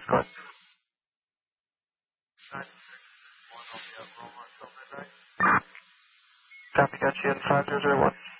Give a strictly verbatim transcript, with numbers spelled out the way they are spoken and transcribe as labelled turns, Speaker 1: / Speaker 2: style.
Speaker 1: Good. Copy, got you in five zero zero one.